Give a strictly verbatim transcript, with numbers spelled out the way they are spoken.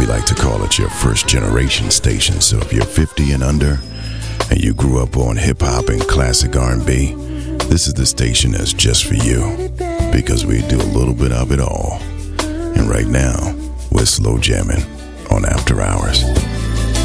We like to call it your first generation station. So if you're fifty and under and you grew up on hip hop and classic R and B, this is the station that's just for you, because we do a little bit of it all. And right now, we're slow jamming on After Hours.